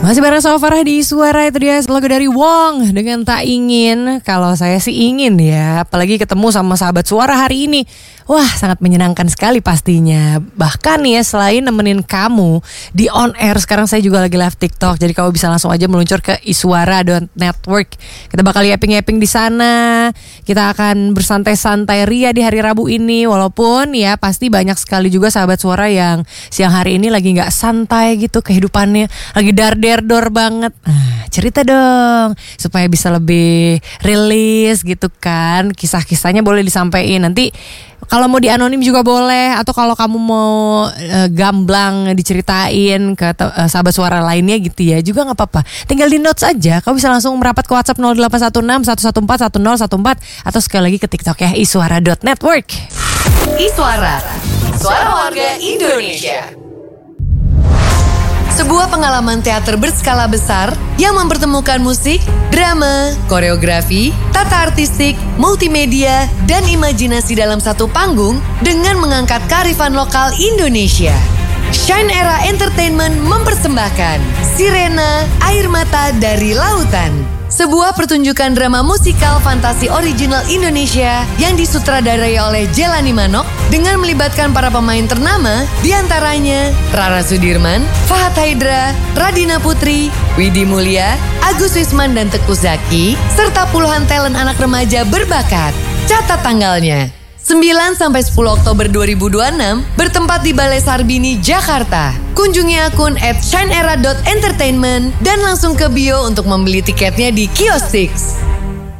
Masih bareng sama Farah di Suara, itu dia lagu dari Wong dengan Tak Ingin. Kalau saya sih ingin ya, apalagi ketemu sama sahabat Suara hari ini. Wah, sangat menyenangkan sekali pastinya. Bahkan ya, selain nemenin kamu di on air, sekarang saya juga lagi live TikTok. Jadi kamu bisa langsung aja meluncur ke iswara.network. Kita bakal yapping-yapping di sana. Kita akan bersantai-santai ria di hari Rabu ini. Walaupun ya pasti banyak sekali juga sahabat Suara yang siang hari ini lagi gak santai gitu kehidupannya. Lagi dor banget. Nah, cerita dong supaya bisa lebih rilis gitu kan. Kisah-kisahnya boleh disampaikan. Nanti kalau mau dianonim juga boleh, atau kalau kamu mau gamblang diceritain ke sahabat Suara lainnya gitu ya, juga gak apa-apa. Tinggal di notes aja. Kamu bisa langsung merapat ke WhatsApp 0816 114 1014 atau sekali lagi ke TikTok ya, iswara.network. Iswara, suara warga Indonesia. Sebuah pengalaman teater berskala besar yang mempertemukan musik, drama, koreografi, tata artistik, multimedia, dan imajinasi dalam satu panggung dengan mengangkat kearifan lokal Indonesia. Shine Era Entertainment mempersembahkan Sirena, Air Mata dari Lautan. Sebuah pertunjukan drama musikal fantasi original Indonesia yang disutradarai oleh Jelani Manok dengan melibatkan para pemain ternama, diantaranya Rara Sudirman, Fahad Haidra, Radina Putri, Widi Mulia, Agus Wisman dan Teguh Zaki, serta puluhan talent anak remaja berbakat. Catat tanggalnya. 9-10 Oktober 2026 bertempat di Balai Sarbini, Jakarta. Kunjungi akun @shineera.entertainment dan langsung ke bio untuk membeli tiketnya di Kios Tix.